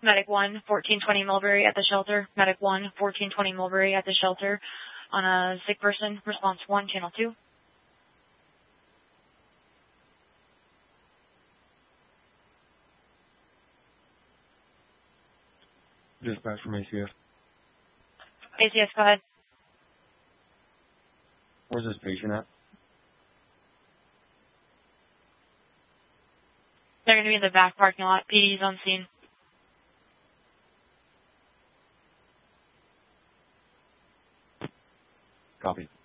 Medic 1, 1420 Mulberry at the shelter. Medic 1, 1420 Mulberry at the shelter on a sick person. Response 1, channel 2. Dispatch from ACS. ACS, go ahead. Where's this patient at? They're going to be in the back parking lot. PD's on scene. Copy.